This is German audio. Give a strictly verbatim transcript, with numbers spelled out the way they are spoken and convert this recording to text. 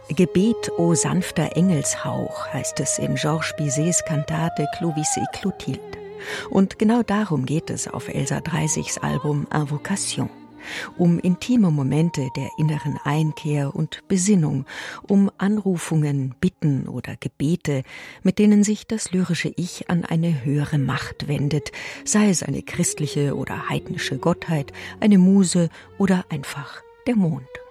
Gebet, o sanfter Engelshauch, heißt es in Georges Bizets Kantate Clovis et Clotilde. Und genau darum geht es auf Elsa Dreissigs Album Invocation. Um intime Momente der inneren Einkehr und Besinnung, um Anrufungen, Bitten oder Gebete, mit denen sich das lyrische Ich an eine höhere Macht wendet, sei es eine christliche oder heidnische Gottheit, eine Muse oder einfach der Mond.